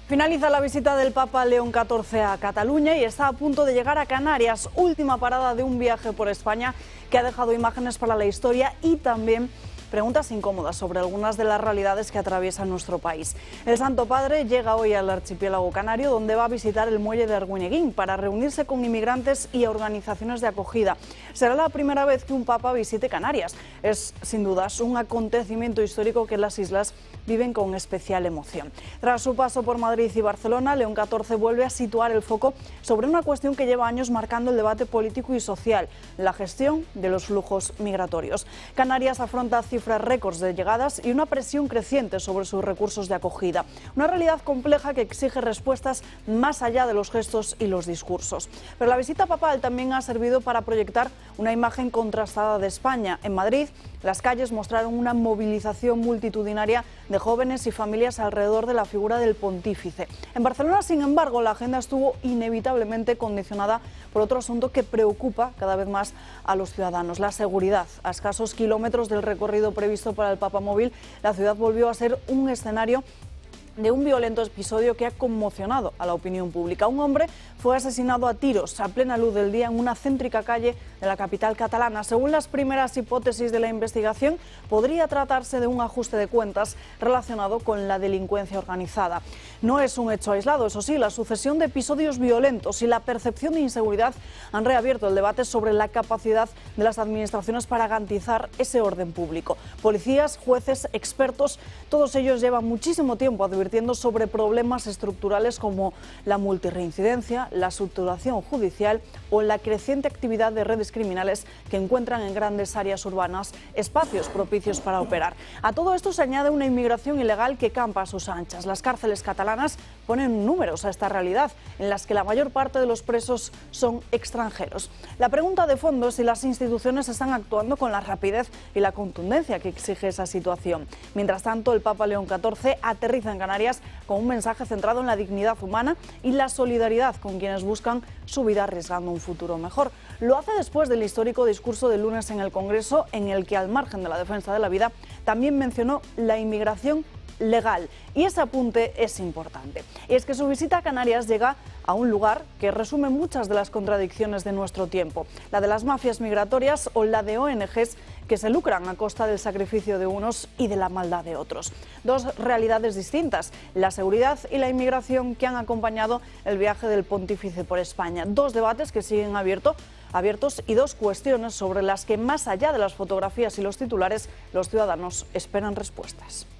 Finaliza la visita del Papa León XIV a Cataluña y está a punto de llegar a Canarias, última parada de un viaje por España que ha dejado imágenes para la historia y también preguntas incómodas sobre algunas de las realidades que atraviesa nuestro país. El Santo Padre llega hoy al archipiélago canario, donde va a visitar el muelle de Arguineguín para reunirse con inmigrantes y organizaciones de acogida. Será la primera vez que un Papa visite Canarias. Es, sin dudas, un acontecimiento histórico que las islas viven con especial emoción. Tras su paso por Madrid y Barcelona, León XIV vuelve a situar el foco sobre una cuestión que lleva años marcando el debate político y social: la gestión de los flujos migratorios. Canarias afronta cifras récords de llegadas y una presión creciente sobre sus recursos de acogida. Una realidad compleja que exige respuestas más allá de los gestos y los discursos. Pero la visita papal también ha servido para proyectar una imagen contrastada de España. En Madrid, las calles mostraron una movilización multitudinaria de jóvenes y familias alrededor de la figura del pontífice. En Barcelona, sin embargo, la agenda estuvo inevitablemente condicionada por otro asunto que preocupa cada vez más a los ciudadanos: la seguridad. A escasos kilómetros del recorrido previsto para el Papamóvil, la ciudad volvió a ser un escenario de un violento episodio que ha conmocionado a la opinión pública. Un hombre fue asesinado a tiros a plena luz del día en una céntrica calle de la capital catalana. Según las primeras hipótesis de la investigación, podría tratarse de un ajuste de cuentas relacionado con la delincuencia organizada. No es un hecho aislado, eso sí. La sucesión de episodios violentos y la percepción de inseguridad han reabierto el debate sobre la capacidad de las administraciones para garantizar ese orden público. Policías, jueces, expertos, todos ellos llevan muchísimo tiempo advirtiendo sobre problemas estructurales como la multirreincidencia, la saturación judicial o la creciente actividad de redes criminales que encuentran en grandes áreas urbanas espacios propicios para operar. A todo esto se añade una inmigración ilegal que campa a sus anchas. Las cárceles catalanas ponen números a esta realidad, en las que la mayor parte de los presos son extranjeros. La pregunta de fondo es si las instituciones están actuando con la rapidez y la contundencia que exige esa situación. Mientras tanto, el Papa León XIV aterriza en Canarias con un mensaje centrado en la dignidad humana y la solidaridad con quienes buscan su vida arriesgando un futuro mejor. Lo hace después del histórico discurso del lunes en el Congreso, en el que, al margen de la defensa de la vida, también mencionó la inmigración legal. Y ese apunte es importante. Y es que su visita a Canarias llega a un lugar que resume muchas de las contradicciones de nuestro tiempo: la de las mafias migratorias o la de ONGs que se lucran a costa del sacrificio de unos y de la maldad de otros. Dos realidades distintas: la seguridad y la inmigración, que han acompañado el viaje del pontífice por España. Dos debates que siguen abiertos y dos cuestiones sobre las que, más allá de las fotografías y los titulares, los ciudadanos esperan respuestas.